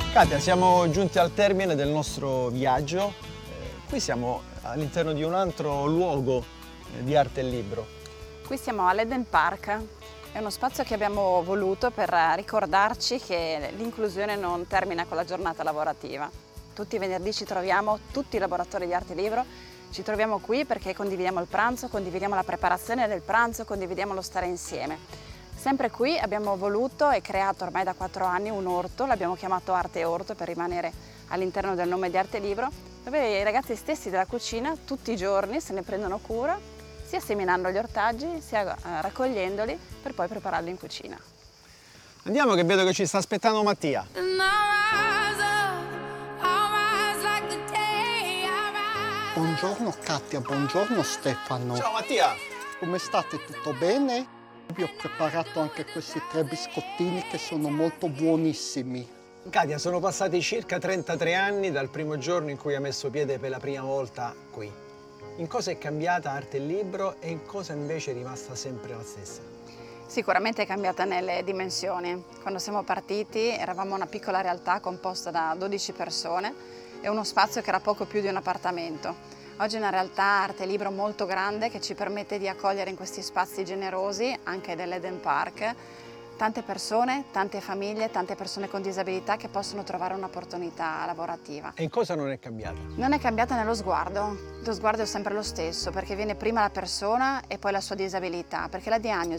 Katia, siamo giunti al termine del nostro viaggio. Qui siamo all'interno di un altro luogo di arte e libro. Qui siamo all'Eden Park, è uno spazio che abbiamo voluto per ricordarci che l'inclusione non termina con la giornata lavorativa. Tutti i venerdì ci troviamo, tutti i laboratori di arte e libro, ci troviamo qui perché condividiamo il pranzo, condividiamo la preparazione del pranzo, condividiamo lo stare insieme. Sempre qui abbiamo voluto e creato ormai da 4 anni un orto, l'abbiamo chiamato Arte Orto per rimanere all'interno del nome di Arte e Libro, dove i ragazzi stessi della cucina tutti i giorni se ne prendono cura, sia seminando gli ortaggi, sia raccogliendoli per poi prepararli in cucina. Andiamo che vedo che ci sta aspettando Mattia. Buongiorno Katia, buongiorno Stefano. Ciao Mattia! Come state? Tutto bene? Vi ho preparato anche questi 3 biscottini che sono molto buonissimi. Katia, sono passati circa 33 anni dal primo giorno in cui hai messo piede per la prima volta qui. In cosa è cambiata Arte e Libro e in cosa invece è rimasta sempre la stessa? Sicuramente è cambiata nelle dimensioni. Quando siamo partiti eravamo una piccola realtà composta da 12 persone e uno spazio che era poco più di un appartamento. Oggi è una realtà Arte e Libro molto grande che ci permette di accogliere in questi spazi generosi, anche dell'Eden Park, tante persone, tante famiglie, tante persone con disabilità che possono trovare un'opportunità lavorativa. E in cosa non è cambiata? Non è cambiata nello sguardo è sempre lo stesso perché viene prima la persona e poi la sua disabilità, perché la diagnosi